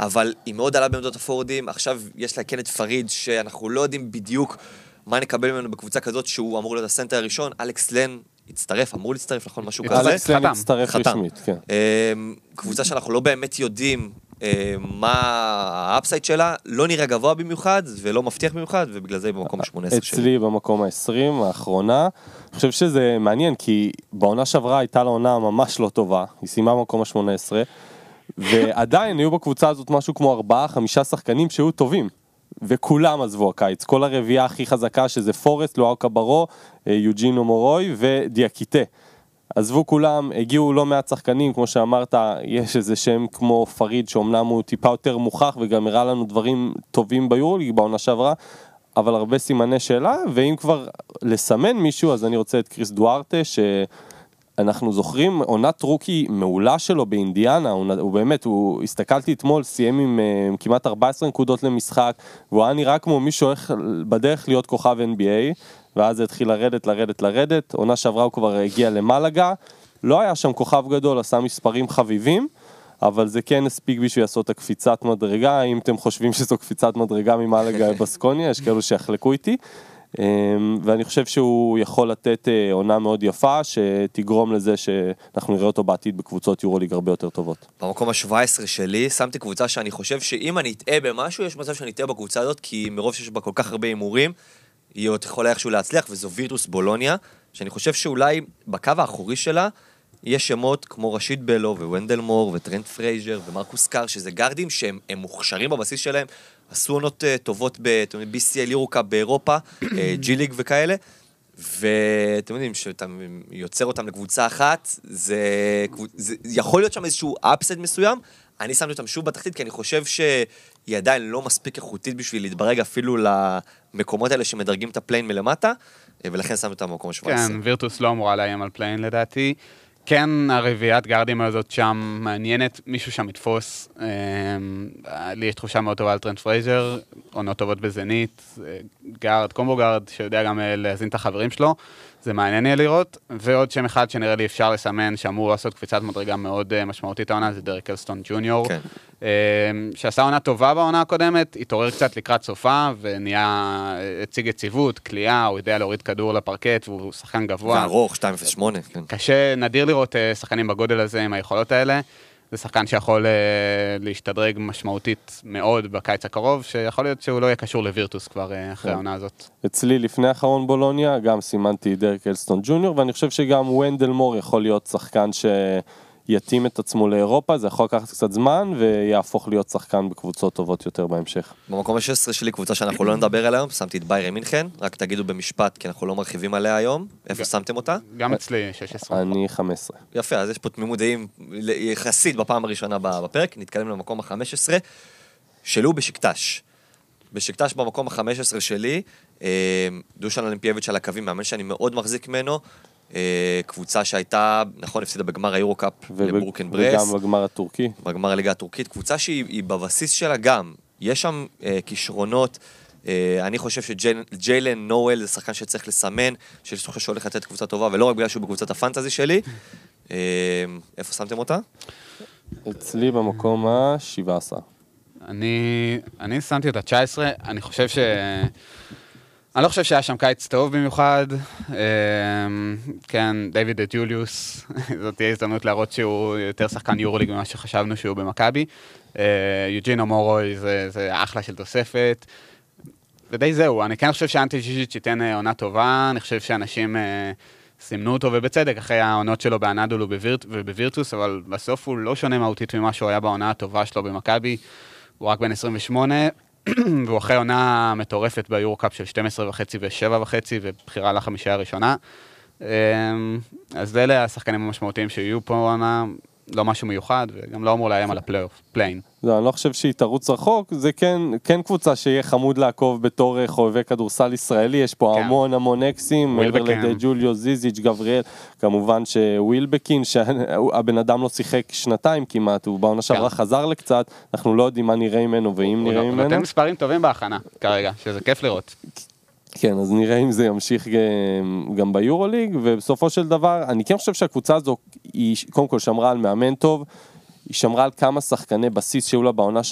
אבל היא מאוד עלה בעמדות הפורדים, עכשיו יש לה כן את פריד, שאנחנו לא יודעים בדיוק מה נקבל ממנו בקבוצה כזאת, שהוא אמור להיות הסנטר הראשון, אלכס לן אמור להצטרף, נכון, משהו כזה. אלכס לן הצטרף רשמית, כן. קבוצה שאנחנו לא באמת יודעים מה האפסייד שלה, לא נראה גבוה במיוחד, ולא מבטיח במיוחד, ובגלל זה היא במקום ה-18 שלי. אצלי במקום ה-20, האחרונה. אני חושב שזה מעניין, כי בעונה שעברה הייתה לה עונה ממש לא טובה, היא סיימה במקום ה-18, ועדיין היו בקבוצה הזאת משהו כמו 4-5 שחקנים שהיו טובים. וכולם עזבו הקיץ, כל הרביעה הכי חזקה שזה פורסט, לואו קברו, יוג'ינו מורוי ודיאקיטה. עזבו כולם, הגיעו לא מעט שחקנים, כמו שאמרת, יש איזה שם כמו פריד, שאומנם הוא טיפה יותר מוכח, וגם הראה לנו דברים טובים ביורוליג בעונה שעברה, אבל הרבה סימני שאלה, ואם כבר לסמן מישהו, אז אני רוצה את קריס דוארטה, אנחנו זוכרים עונת רוקי מעולה שלו באינדיאנה, הוא באמת, הסתכלתי אתמול, סיים עם כמעט 14 נקודות למשחק, והוא היה נראה כמו מישהו בדרך להיות כוכב NBA, ואז זה התחיל לרדת, עונה שעברה הוא כבר הגיע למלגה, לא היה שם כוכב גדול, עשה מספרים חביבים, אבל זה כן הספיק בשביל לעשות הקפיצת מדרגה, אם אתם חושבים שזו קפיצת מדרגה ממלגה בסקוניה, יש כאלו שיחלקו איתי, ואני חושב שהוא יכול לתת עונה מאוד יפה, שתגרום לזה שאנחנו נראה אותו בעתיד בקבוצות יורוליג הרבה יותר טובות. במקום ה-17 שלי, שמתי קבוצה שאני חושב שאם אני אטעה במשהו, יש מצב שאני אטעה בקבוצה הזאת, כי מרוב שיש בה כל כך הרבה אימורים, היא עוד יכולה איכשהו להצליח, וזו וירטוס בולוניה, שאני חושב שאולי בקו האחורי שלה, יש שמות כמו רשיד בלו וונדל מור וטרנט פרייזר ומרקוס קאר, שזה גארדים שהם מוכשרים בבסיס שלהם, עשו עונות טובות ב-BCL יורוקה באירופה, ג'י-ליג וכאלה, ואתם יודעים שאתה יוצר אותם לקבוצה אחת, זה יכול להיות שם איזשהו אפסט מסוים, אני שמתי אותם שוב בתחתית, כי אני חושב שהיא עדיין לא מספיק איכותית בשביל להתברג אפילו למקומות האלה שמדרגים את הפליין מלמטה, ולכן שמתי אותם במקום ה-17. כן, וירטוס לא אמורה לאיים על פליין לדעתי. כן, הרביעיית גארדים הזאת שם מעניינת, מישהו שם יתפוס. לי יש תחושה מאוד טובה על טרנט פרייזר, עונות טובות בזנית, גארד, קומבו גארד, שיודע גם להזין את החברים שלו. זה מעניין יהיה לראות, ועוד שם אחד שנראה לי אפשר לסמן, שאמור לעשות קפיצת מדרגה מאוד משמעותית העונה, זה דריק אלסטון ג'וניור, שעשה עונה טובה בעונה הקודמת, התעורר קצת לקראת סופה, הציג יציבות, קליעה, הוא יודע להוריד כדור לפרקט, והוא שחקן גבוה. וארוך, 2.08. קשה, נדיר לראות שחקנים בגודל הזה עם היכולות האלה, זה שחקן שיכול להשתדרג משמעותית מאוד בקיץ הקרוב, שיכול להיות שהוא לא יהיה קשור לווירטוס כבר אחרי העונה הזאת. אצלי לפני האחרון בולוניה, גם סימנתי דריק אלסטון ג'וניור, ואני חושב שגם וונדל מור יכול להיות שחקן שיתאים את עצמו לאירופה, זה יכול לקחת קצת זמן, ויהפוך להיות שחקן בקבוצות טובות יותר בהמשך. במקום ה-16 שלי, קבוצה שאנחנו לא נדבר עליה היום, שמתי את ביירן מינכן, רק תגידו במשפט, כי אנחנו לא מרחיבים עליה היום. איפה שמתם אותה? גם אצלי 16. אני 15. יפה, אז יש פה תמימות דעים יחסית בפעם הראשונה בפרק, נתקדם למקום ה-15, שלו בשקטש. בשקטש במקום ה-15 שלי, דושן אולימפייביץ' על הקווים, מאמן שאני מאוד מחזיק ממנו, קבוצה שהייתה, נכון, הפסידה בגמר היורוקאפ לברוקן ברס. וגם בגמר הטורקי. בגמר הליגה הטורקית. קבוצה שהיא בבסיס שלה גם. יש שם כישרונות. אני חושב שג'יילן נואל זה שחקן שצריך לסמן, שיש חושב שהולך לתת קבוצה טובה, ולא רק בגלל שהוא בקבוצת הפנטזי שלי. איפה שמתם אותה? אצלי במקום ה-17. אני שמתי אותה 19. אני חושב אני לא חושב שהיה שם קיץ טוב במיוחד, כן, דיוויד ג'וליוס, זאת תהיה הזדמנות להראות שהוא יותר שחקן יורוליג ממה שחשבנו שהוא במכבי, יוג'ינו מורוי זה אחלה של תוספת, ודי זהו, אני כן חושב שאנטי ג'יז'יץ' ייתן עונה טובה, אני חושב שאנשים סימנו אותו ובצדק אחרי העונות שלו באנדול ובווירטוס, אבל בסוף הוא לא שונה מהותית ממה שהוא היה בעונה הטובה שלו במכבי, הוא רק בן 28, והוא אחרי עונה מטורפת ביורוקאפ של 12.5 ו7.5 ובחירה לחמישייה הראשונה. אז אלה השחקנים המשמעותיים שיהיו פה עונה, לא משהו מיוחד, וגם לא אמור לאיים על הפלייאוף, פליין. לא, אני לא חושב שהיא תרוץ רחוק, זה כן קבוצה שיהיה חמוד לעקוב בתור חובבי כדורסל ישראלי, יש פה המון אקסים, מעבר לידי ג'וליו, זיזיץ', גבריאל, כמובן שווילבקין, שהבן אדם לא שיחק שנתיים כמעט, הוא בעונה שעברה חזר לקצת, אנחנו לא יודעים מה נראה ממנו ואם נראה ממנו. הוא נותן מספרים טובים בהכנה כרגע, שזה כיף לראות. כן, אז נראה אם זה ימשיך גם ביורוליג, ובסופו של דבר, אני כן חושב שהקבוצה הזו, היא קודם כל שמרה על מאמן טוב, היא שמרה על כמה שחקני בסיס שהיו לה בעונה